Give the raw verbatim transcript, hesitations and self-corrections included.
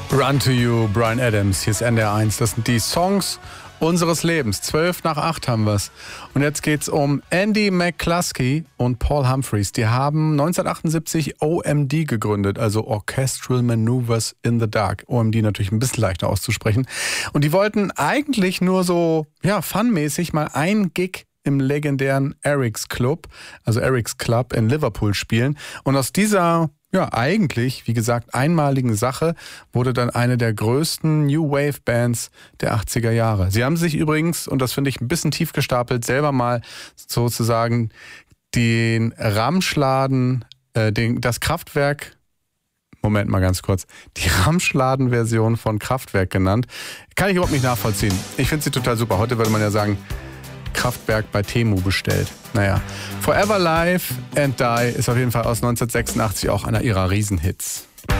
Run to You, Bryan Adams, hier ist N D R eins. Das sind die Songs unseres Lebens. Zwölf nach acht haben wir's. Und jetzt geht's um Andy McCluskey und Paul Humphreys. Die haben neunzehnhundertachtundsiebzig O M D gegründet, also Orchestral Maneuvers in the Dark. O M D natürlich ein bisschen leichter auszusprechen. Und die wollten eigentlich nur so, ja, funmäßig mal ein Gig im legendären Eric's Club, also Eric's Club in Liverpool spielen. Und aus dieser, ja, eigentlich, wie gesagt, einmaligen Sache wurde dann eine der größten New Wave Bands der achtziger Jahre. Sie haben sich übrigens, und das finde ich ein bisschen tief gestapelt, selber mal sozusagen den Ramschladen, äh, den, das Kraftwerk, Moment mal ganz kurz, die Ramschladen-Version von Kraftwerk genannt. Kann ich überhaupt nicht nachvollziehen. Ich finde sie total super. Heute würde man ja sagen, Kraftwerk bei Temu bestellt. Naja, Forever Live and Die ist auf jeden Fall aus neunzehnhundertsechsundachtzig auch einer ihrer Riesenhits.